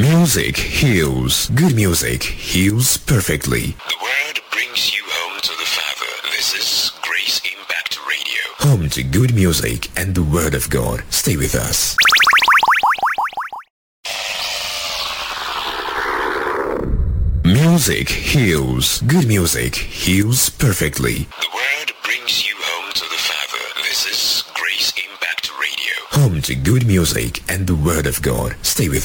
Music heals. Good music heals perfectly. The word brings you home to the Father. This is Grace Impact Radio. Home to good music and the Word of God. Stay with us. Music heals. Good music heals perfectly. The word brings you home to the Father. This is Grace Impact Radio. Home to good music and the Word of God. Stay with us.